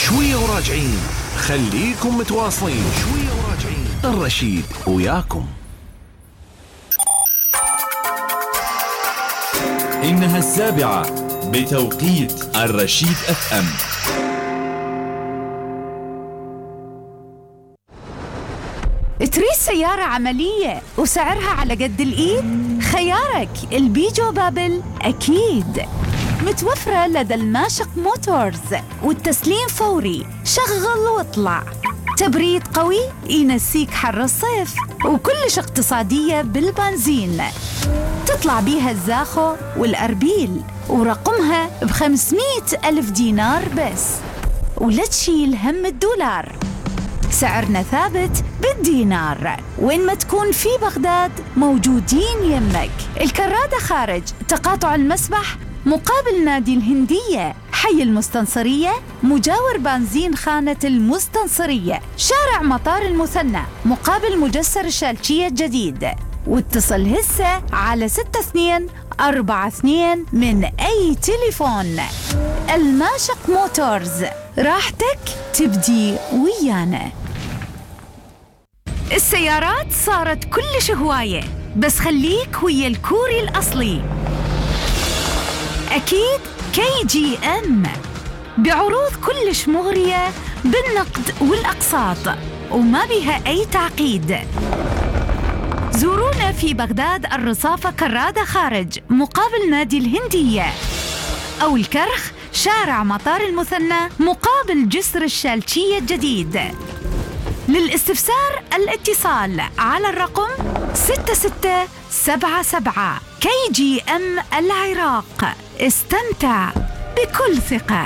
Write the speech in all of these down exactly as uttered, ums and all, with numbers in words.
شوية وراجعين، خليكم متواصلين. شوية وراجعين، الرشيد وياكم. إنها السابعة بتوقيت الرشيد اف ام. تريد سيارة عملية وسعرها على قد الإيد؟ خيارك البيجو بابل أكيد. متوفرة لدى الماشق موتورز، والتسليم فوري، شغل واطلع. تبريد قوي ينسيك حر الصيف، وكلش اقتصادية بالبنزين. تطلع بيها الزاخو والأربيل، ورقمها بخمسمائة ألف دينار بس، ولا تشيل هم الدولار. سعرنا ثابت بالدينار، وين ما تكون في بغداد موجودين يمك. الكرادة خارج تقاطع المسبح مقابل نادي الهندية، حي المستنصرية مجاور بنزين خانة المستنصرية، شارع مطار المثنى مقابل مجسر الشالشية الجديد. واتصل هسه على ستة اثنين أربعة اثنين من أي تليفون. الماشق موتورز، راحتك تبدي ويانا. السيارات صارت كلش هواية، بس خليك ويا الكوري الأصلي. أكيد كي جي أم بعروض كلش مغرية بالنقد والأقساط، وما بها أي تعقيد. زورونا في بغداد الرصافة كرادة خارج مقابل نادي الهندية، أو الكرخ شارع مطار المثنى مقابل جسر الشالشية الجديد. للاستفسار الاتصال على الرقم ستة ستة سبعة سبعة. كي جي أم العراق، استمتع بكل ثقة.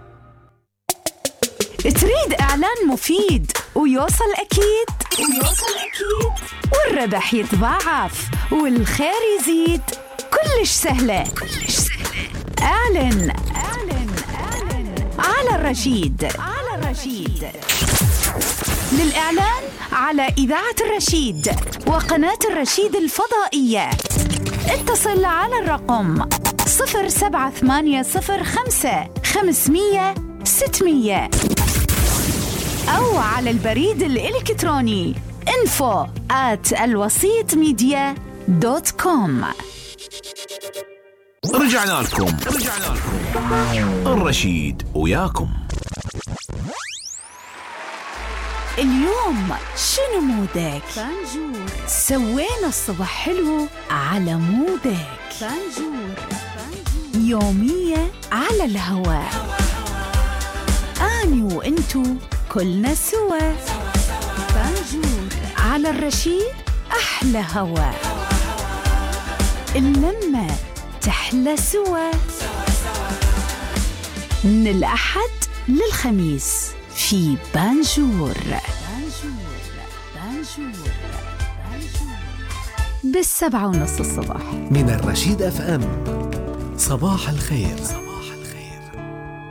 تريد إعلان مفيد ويوصل أكيد ويوصل أكيد والربح يتضاعف والخير يزيد؟ كلش سهلة كلش سهلة. اعلن اعلن اعلن على الرشيد على الرشيد. للإعلان على إذاعة الرشيد وقناة الرشيد الفضائية اتصل على الرقم صفر سبعة ثمانية صفر خمسة خمسمية ستمية، أو على البريد الإلكتروني info at الوسيط ميديا دوت كوم. رجعنا لكم رجعنا لكم الرشيد وياكم. اليوم شنو مودك؟ فانجور. سوينا الصبح حلو على مودك. فانجور. فانجور. يومية على الهواء، أني وإنتو كلنا سوا. فانجور على الرشيد، أحلى هواء، اللمة تحلى سوا. من الأحد للخميس في بانجور. بانجور بانجور بانجور بالسبعة ونص الصبح من الرشيد اف ام. صباح الخير.